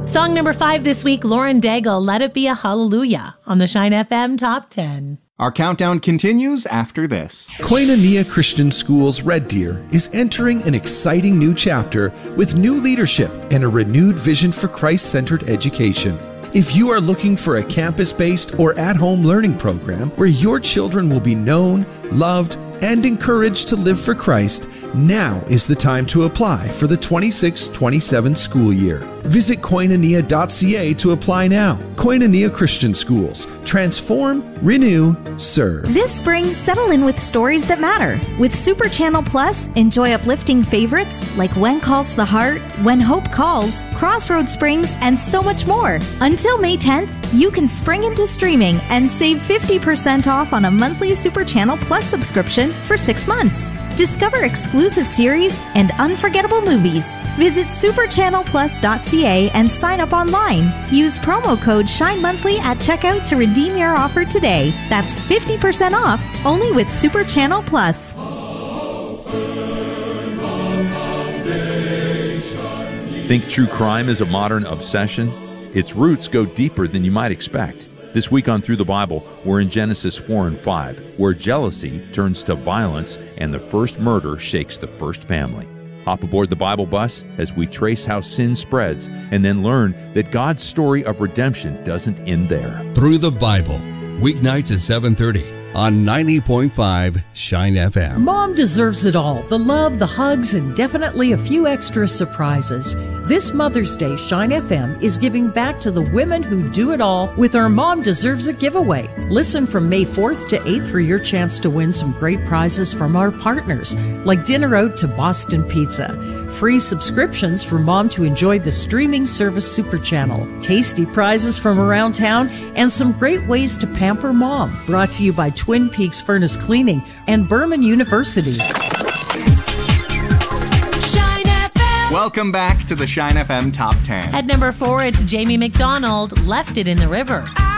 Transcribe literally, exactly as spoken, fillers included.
Song number five this week, Lauren Daigle, Let It Be a Hallelujah on the Shine F M Top ten. Our countdown continues after this. Koinonia Christian Schools Red Deer is entering an exciting new chapter with new leadership and a renewed vision for Christ-centered education. If you are looking for a campus-based or at-home learning program where your children will be known, loved, and encouraged to live for Christ, now is the time to apply for the twenty-six twenty-seven school year. Visit koinonia dot c a to apply now. Koinonia Christian Schools. Transform, renew, serve. This spring, settle in with stories that matter. With Super Channel Plus, enjoy uplifting favorites like When Calls the Heart, When Hope Calls, Crossroads Springs, and so much more. Until May tenth, you can spring into streaming and save fifty percent off on a monthly Super Channel Plus subscription for six months. Discover exclusive series and unforgettable movies. Visit super channel plus dot c a and sign up online. Use promo code SHINEMONTHLY at checkout to redeem your offer today. That's fifty percent off, only with Super Channel Plus. Think true crime is a modern obsession? Its roots go deeper than you might expect. This week on Through the Bible, we're in Genesis four and five, where jealousy turns to violence and the first murder shakes the first family. Hop aboard the Bible bus as we trace how sin spreads and then learn that God's story of redemption doesn't end there. Through the Bible, weeknights at seven thirty on ninety point five Shine F M. Mom deserves it all. The love, the hugs, and definitely a few extra surprises. This Mother's Day, Shine F M is giving back to the women who do it all with our Mom Deserves It giveaway. Listen from May fourth to eighth for your chance to win some great prizes from our partners, like dinner out to Boston Pizza, free subscriptions for Mom to enjoy the streaming service Super Channel, tasty prizes from around town, and some great ways to pamper Mom. Brought to you by Twin Peaks Furnace Cleaning and Berman University. Welcome back to the Shine F M Top ten. At number four, it's Jamie McDonald, Left It in the River. I